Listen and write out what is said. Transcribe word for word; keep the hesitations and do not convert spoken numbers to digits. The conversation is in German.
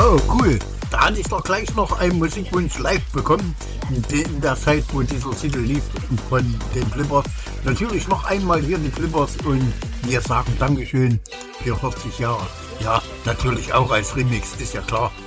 Oh, cool. Da hatte ich doch gleich noch einen Musikwunsch live bekommen, in der Zeit, wo dieser Titel lief von den Flippers. Natürlich noch einmal hier die Flippers und wir sagen Dankeschön für vierzig Jahre. Ja, natürlich auch als Remix, ist ja klar.